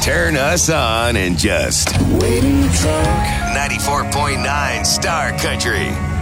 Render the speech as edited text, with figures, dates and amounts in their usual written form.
turn us on and just waiting to talk. 94.9 Star Country.